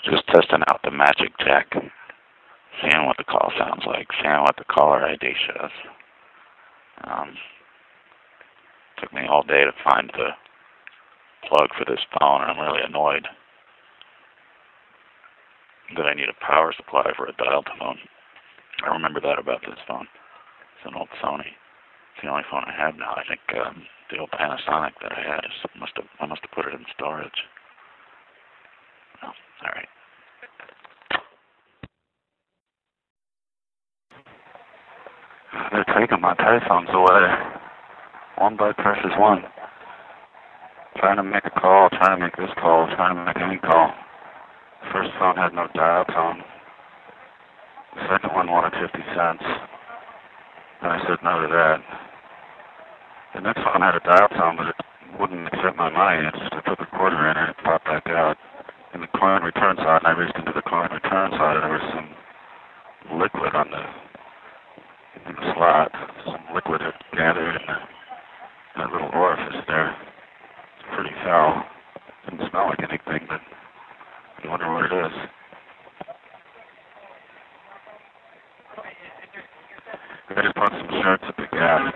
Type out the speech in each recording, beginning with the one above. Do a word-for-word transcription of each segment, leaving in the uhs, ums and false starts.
Just testing out the Magic Jack, seeing what the call sounds like, seeing what the caller I D shows. Um, took me all day to find the plug for this phone, and I'm really annoyed that I need a power supply for a dial tone. I remember that about this phone. It's an old Sony. It's the only phone I have now. I think um, the old Panasonic that I had is must have I must have put it in storage. Oh, all right. They're taking my payphones away. One by precious one. Trying to make a call, trying to make this call, trying to make any call. The first phone had no dial tone. The second one wanted fifty cents. And I said no to that. The next one had a dial tone, but it wouldn't accept my money. It just I put the quarter in and it popped back out. In the coin return side, and I reached into the coin return side, and there was some liquid on the in the slot. Some liquid had gathered in the, that little orifice there. It's pretty foul. Didn't smell like anything, but you wonder what it is. I just bought some shirts at the Gap,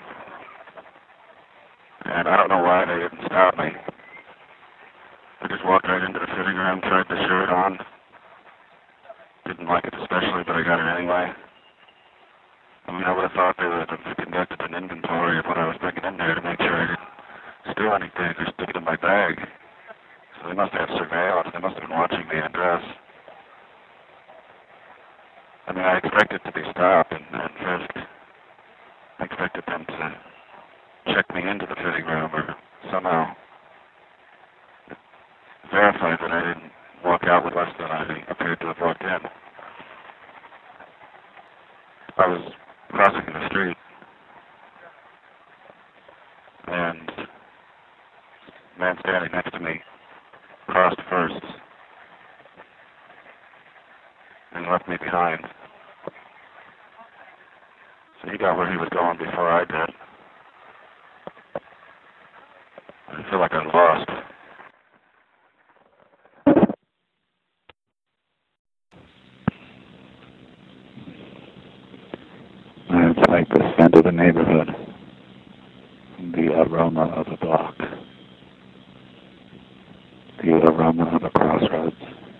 and I don't know why they didn't stop me. I just walked right into the fitting room, tried the shirt on. Didn't like it especially, but I got it anyway. I mean, I would have thought they would have conducted an inventory of what I was bringing in there to make sure I didn't steal anything or stick it in my bag. So they must have surveillance. They must have been watching me undress. I mean, I expected to be stopped and, and frisked. I expected them to check me into the fitting room or somehow verify that I didn't walk out with less than I appeared to have walked in. I was crossing the street, and the man standing next to me crossed first and left me behind. So he got where he was going before I did. I feel like I'm lost. It's like the scent of the neighborhood, the aroma of a block, the aroma of a crossroads.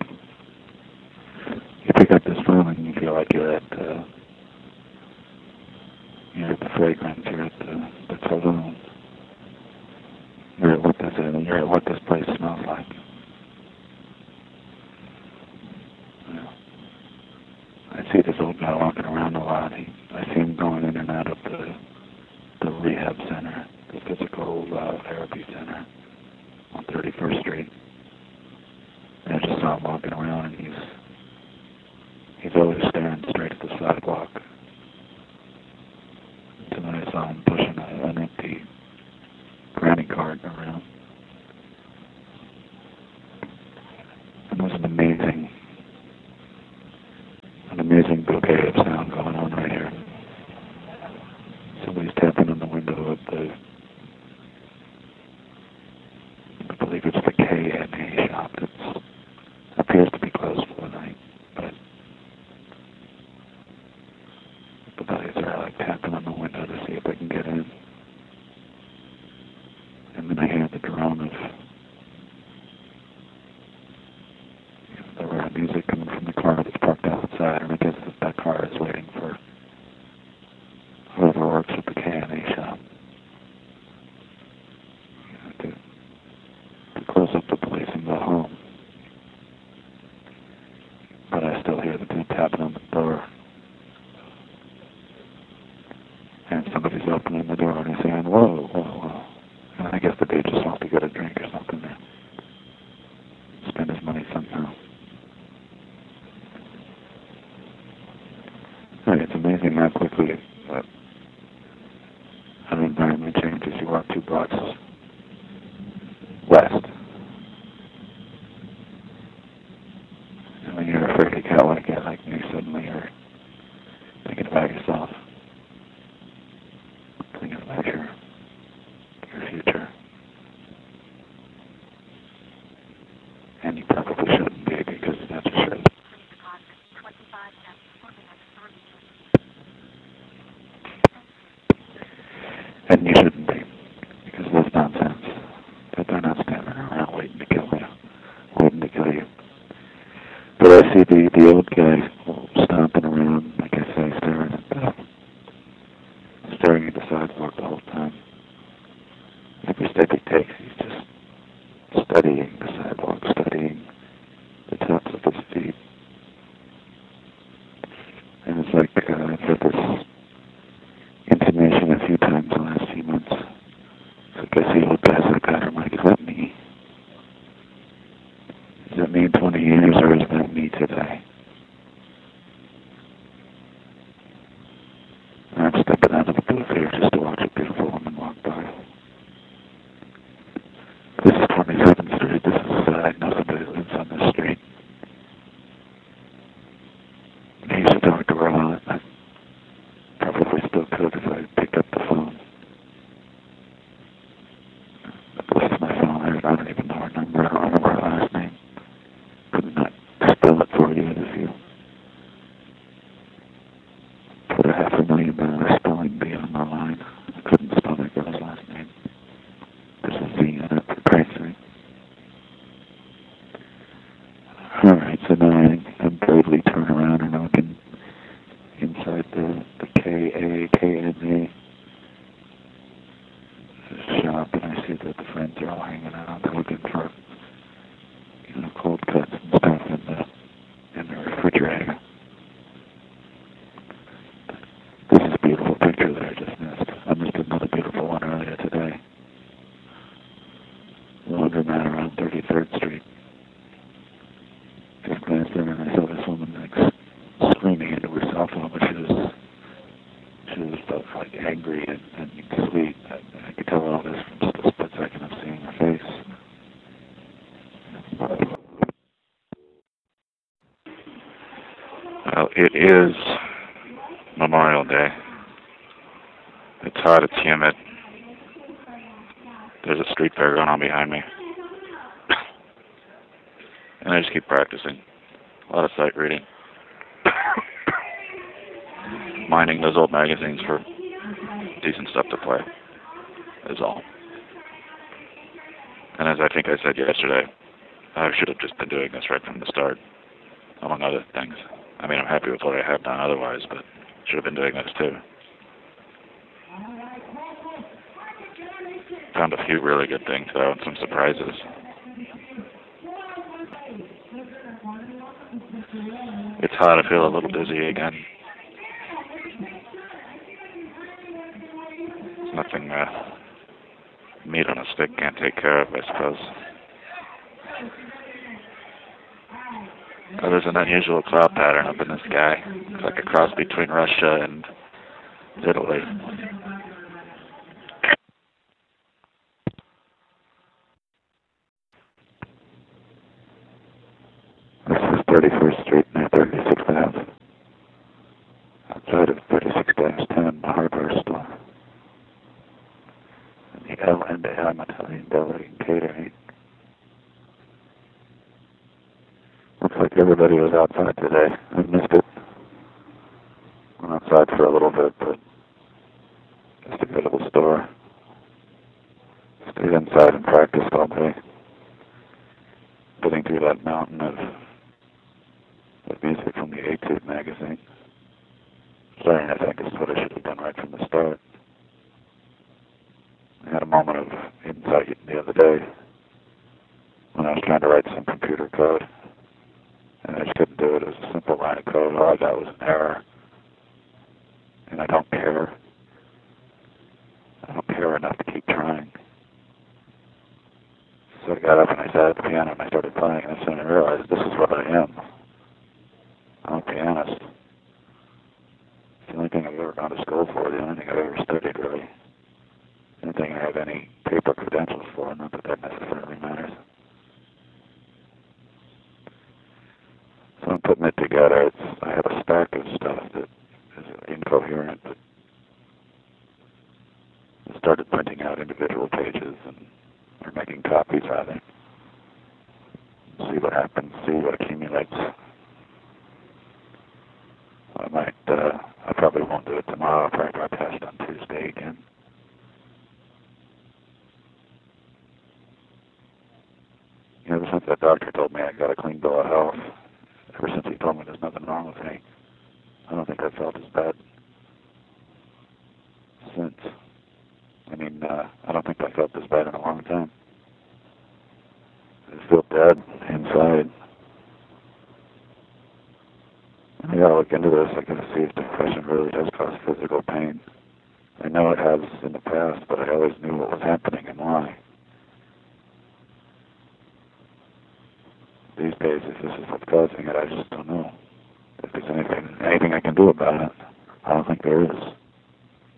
You pick up this phone and you feel like you're at, uh, you're at the fragrance, you're at the, the saloon, you're at what this is, you're at what this place smells like. You know, I see this old guy walking around a lot. He, I see him going in and out of the the rehab center, the physical uh, therapy center on thirty-first Street. And I just saw him walking around, and he's he's always staring straight at the sidewalk. Until I saw him pushing a, an empty granny cart around. And there was an amazing, an amazing bouquet of sound going on right here. Somebody's tapping on the window of the, I believe it's the K and A shop that appears to be closed for the night, but the buddies are like tapping on the window to see if they can get in. And then I hear the drone of, you know, the rare music coming from the car that's parked outside, and I guess that that car is waiting for whoever works at the K and A shop. You know, to, to close up the place and go home. But I still hear the dude tapping on the door. And somebody's opening the door and he's saying, whoa, whoa, whoa. And I guess the dude just wants to get a drink or something there. Spend his money somehow. Hey, it's amazing how quickly uh, an environment changes. You walk two blocks west. And when you're afraid to get like that, like me, suddenly you're thinking about yourself. Thinking about your, your future. And you probably shouldn't be, because that's a see the, the old guy stomping around, like I say, staring at the, staring at the sidewalk the whole time. Every step he takes, he's just studying the sidewalk, studying the tops of his feet. And it's like, uh, I've had this intonation a few times in the last few months. It's like I see old guys like that, I'm like, is that me? Is that me in twenty years, or is that me today? And I'm stepping out of the booth here just to watch a beautiful woman walk by. This is twenty-seventh Street. This is, uh, I know somebody who lives on this street. I used to talk to her a lot. I probably still could if I picked up the phone. I lost my phone. I don't even know her number. I don't remember her last name. Could not spell it for you if you put a half a million dollar spelling bee on my line. I couldn't spell that girl's last name. There's a Z in it, for Christ's sake. Alright, so now I, I bravely turn around and look in, inside the, the K A K N A shop, and I see that the friends are all hanging out. They're looking for, you know, cold cuts and stuff in the, in the refrigerator. This is a beautiful picture that I just missed. I missed another beautiful one earlier today. Laundromat around thirty-third Street. Just glanced in and I saw this woman like screaming into her cell phone, but she was she was both like angry and, and sweet. I, I could tell all this from just a split second of seeing her face. Well, it is Memorial Day. It's hot, it's humid. There's a street fair going on behind me. And I just keep practicing. A lot of sight reading. Mining those old magazines for decent stuff to play is all. And as I think I said yesterday, I should have just been doing this right from the start, among other things. I mean, I'm happy with what I have done otherwise, but should have been doing this too. Found a few really good things, though, and some surprises. It's hot. I feel a little dizzy again. It's nothing uh, meat on a stick can't take care of, I suppose. Oh, there's an unusual cloud pattern up in the sky. It's like a cross between Russia and Italy. This is thirty-first Street near thirty-sixth Avenue. Outside of thirty-six dash ten, the hardware store. And the L and M Italian Deli and Catering. Looks like everybody was outside today. I missed it. Went outside for a little bit, but just to go to the store. Stayed inside and practiced all day. Getting through that mountain of, of music from the Etude magazine. Starting, I think, is what I should have done right from the start. I had a moment of insight the other day when I was trying to write some computer code. And I just couldn't do it. It was a simple line of code. All I got was an error. And I don't care. I don't care enough to keep trying. So I got up and I sat at the piano and I started playing, and soon I realized this is what I am. I'm a pianist. It's the only thing I've ever gone to school for, the only thing I've ever studied, really. The only thing I have any paper credentials for, not that that necessarily matters. So I'm putting it together. It's, I have a stack of stuff that is incoherent, but I started printing out individual pages and or making copies rather. See what happens, see what accumulates. I might, uh, I probably won't do it tomorrow. I'll probably try test on Tuesday again. Ever since that doctor told me I got a clean bill of health, ever since he told me there's nothing wrong with me. I don't think I felt as bad since. I mean, uh, I don't think I felt this bad in a long time. I just feel dead inside. I gotta look into this. I gotta see if depression really does cause physical pain. I know it has in the past, but I always knew what was happening and why. These days, if this is what's causing it, I just don't know. If there's anything, anything I can do about it, I don't think there is.